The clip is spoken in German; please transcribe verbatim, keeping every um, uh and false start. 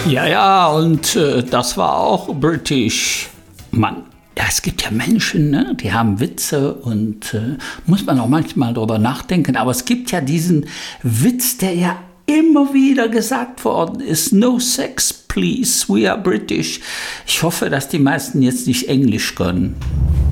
Ja, ja, und äh, das war auch British. Mann, ja, es gibt ja Menschen, ne, die haben Witze und äh, muss man auch manchmal drüber nachdenken. Aber es gibt ja diesen Witz, der ja immer wieder gesagt worden ist. No sex, please, we are British. Ich hoffe, dass die meisten jetzt nicht Englisch können.